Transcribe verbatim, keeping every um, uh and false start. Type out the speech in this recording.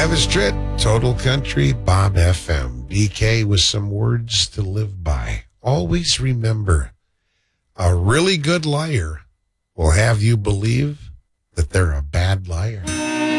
Travis Tritt, Total Country, Bob F M. D K with some words to live by. Always remember, a really good liar will have you believe that they're a bad liar.